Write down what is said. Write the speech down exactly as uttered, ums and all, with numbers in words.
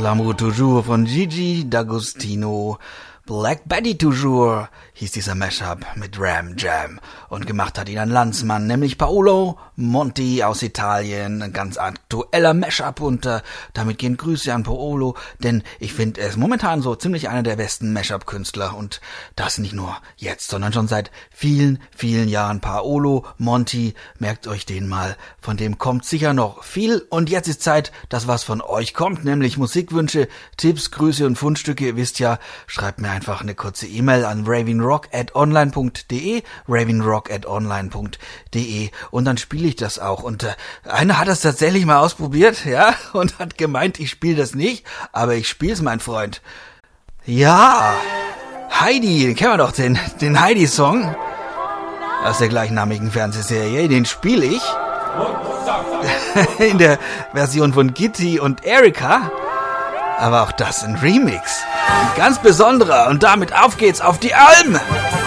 L'amour toujours von Gigi D'Agostino. Black Betty toujours hieß dieser Mashup mit Ram Jam. Und gemacht hat ihn ein Landsmann, nämlich Paolo Monti aus Italien. Ein ganz aktueller Mashup und äh, damit gehen Grüße an Paolo, denn ich finde, er ist momentan so ziemlich einer der besten Mashup-Künstler und das nicht nur jetzt, sondern schon seit vielen, vielen Jahren. Paolo Monti, merkt euch den mal, von dem kommt sicher noch viel und jetzt ist Zeit, dass was von euch kommt, nämlich Musikwünsche, Tipps, Grüße und Fundstücke. Ihr wisst ja, schreibt mir einfach eine kurze E-Mail an ravenrock at online punkt de, ravenrock at online punkt de und dann spiele ich das auch. Und äh, einer hat das tatsächlich mal ausprobiert, ja, und hat gemeint, ich spiele das nicht, aber ich spiele es, mein Freund. Ja, Heidi, den kennen wir doch, den, den Heidi-Song aus der gleichnamigen Fernsehserie, den spiele ich in der Version von Gitti und Erika, aber auch das ein Remix. Ein ganz besonderer und damit auf geht's auf die Alm!